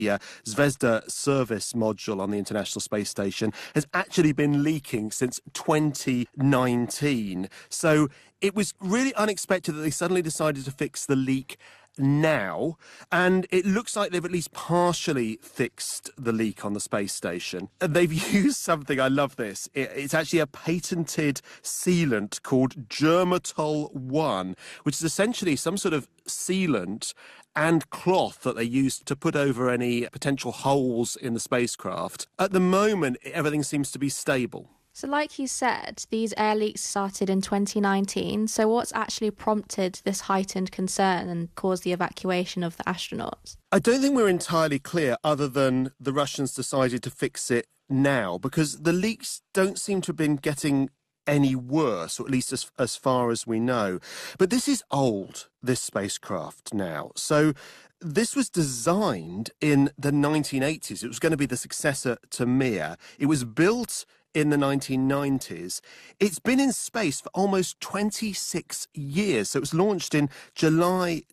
Zvezda service module on the International Space Station has actually been leaking since 2019. So it was really unexpected that they suddenly decided to fix the leak now, and it looks like they've at least partially fixed the leak on the space station. They've used something, I love this, it's actually a patented sealant called Germatol 1, which is essentially some sort of sealant and cloth that they used to put over any potential holes in the spacecraft. At the moment, everything seems to be stable. So like you said, these air leaks started in 2019. So what's actually prompted this heightened concern and caused the evacuation of the astronauts? I don't think we're entirely clear, other than the Russians decided to fix it now, because the leaks don't seem to have been getting any worse, or at least as far as we know. But this is old, this spacecraft now. So this was designed in the 1980s. It was going to be the successor to Mir. It was built in the 1990s. It's been in space for almost 26 years. So it was launched in July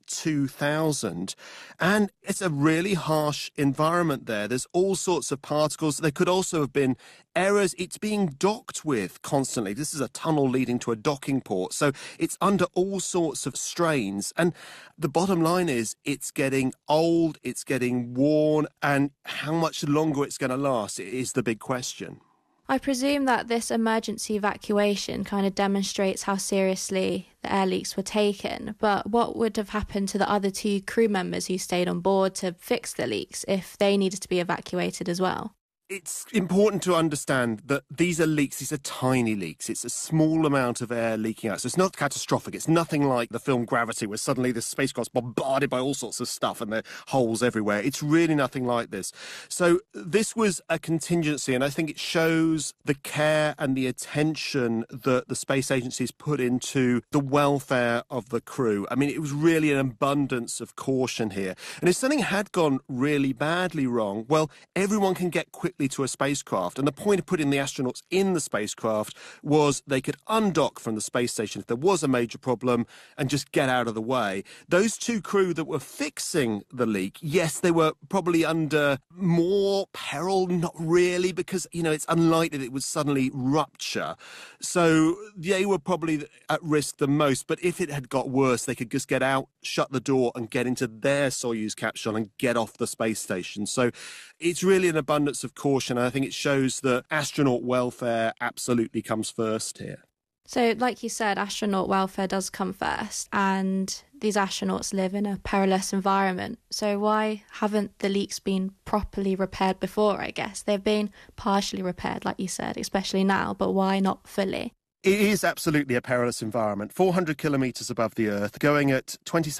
2000. And it's a really harsh environment there. There's all sorts of particles. There could also have been errors. It's being docked with constantly. This is a tunnel leading to a docking port. So it's under all sorts of strains. And the bottom line is it's getting old, it's getting worn, and how much longer it's going to last is the big question. I presume that this emergency evacuation kind of demonstrates how seriously the air leaks were taken, but what would have happened to the other two crew members who stayed on board to fix the leaks if they needed to be evacuated as well? It's important to understand that these are leaks, these are tiny leaks. It's a small amount of air leaking out. So it's not catastrophic. It's nothing like the film Gravity, where suddenly the spacecraft's bombarded by all sorts of stuff and there are holes everywhere. It's really nothing like this. So this was a contingency, and I think it shows the care and the attention that the space agencies put into the welfare of the crew. I mean, it was really an abundance of caution here. And if something had gone really badly wrong, well, everyone can get quickly to a spacecraft. And the point of putting the astronauts in the spacecraft was they could undock from the space station if there was a major problem and just get out of the way. Those two crew that were fixing the leak, yes, they were probably under more peril, not really, because, it's unlikely that it would suddenly rupture. So they were probably at risk the most. But if it had got worse, they could just get out, shut the door and get into their Soyuz capsule and get off the space station. So it's really an abundance of caution. And I think it shows that astronaut welfare absolutely comes first here. So, like you said, astronaut welfare does come first, and these astronauts live in a perilous environment. So why haven't the leaks been properly repaired before, I guess? They've been partially repaired, like you said, especially now, but why not fully? It is absolutely a perilous environment. 400 kilometres above the Earth, going at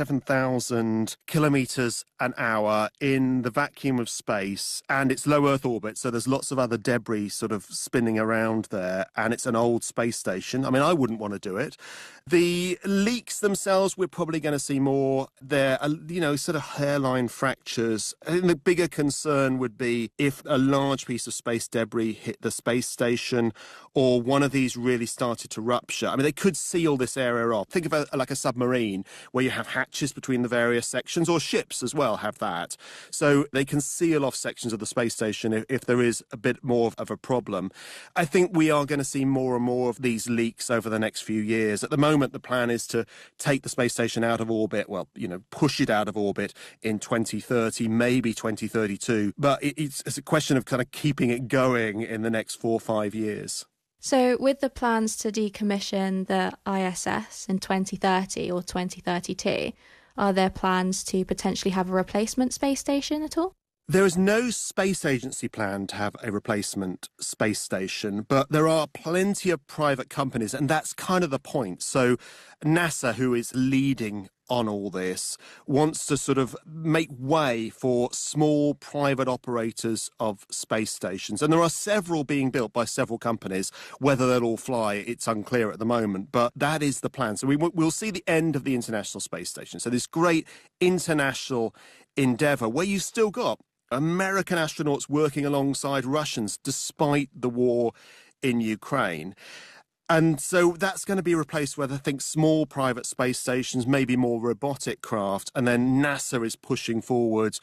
27,000 kilometres an hour in the vacuum of space, and it's low Earth orbit, so there's lots of other debris sort of spinning around there, and it's an old space station. I mean, I wouldn't want to do it. The leaks themselves, we're probably going to see more. There are, sort of hairline fractures. I think the bigger concern would be if a large piece of space debris hit the space station or one of these really started to rupture. I mean, they could seal this area off. Think of it like a submarine where you have hatches between the various sections, or ships as well have that. So they can seal off sections of the space station if there is a bit more of a problem. I think we are going to see more and more of these leaks over the next few years. At the moment, the plan is to take the space station out of orbit, push it out of orbit in 2030, maybe 2032. But it's a question of kind of keeping it going in the next 4 or 5 years. So with the plans to decommission the ISS in 2030 or 2032, are there plans to potentially have a replacement space station at all? There is no space agency plan to have a replacement space station, but there are plenty of private companies, and that's kind of the point. So NASA, who is leading on all this, wants to sort of make way for small private operators of space stations. And there are several being built by several companies. Whether they'll all fly, it's unclear at the moment, but that is the plan. So we'll see the end of the International Space Station. So this great international endeavour where you've still got American astronauts working alongside Russians despite the war in Ukraine. And so that's going to be replaced with, I think, small private space stations, maybe more robotic craft. And then NASA is pushing forward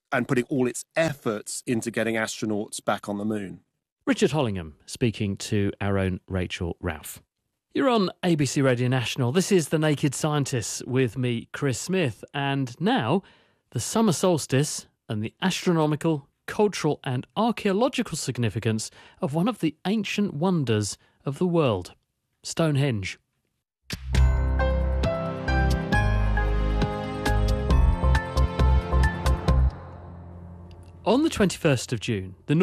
and putting all its efforts into getting astronauts back on the moon. Richard Hollingham speaking to our own Rachel Ralph. You're on ABC Radio National. This is The Naked Scientists with me, Chris Smith. And now, the summer solstice and the astronomical, cultural and archaeological significance of one of the ancient wonders of the world, Stonehenge. On the 21st of June, the